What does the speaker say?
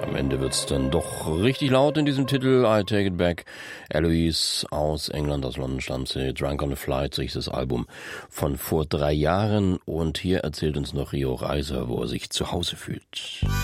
Am Ende wird's dann doch richtig laut in diesem Titel. I Take It Back. Eloise aus England, aus London stammt sie. Drunk on a Flight, so ist das Album von vor 3 Jahren. Und hier erzählt uns noch Rio Reiser, wo er sich zu Hause fühlt.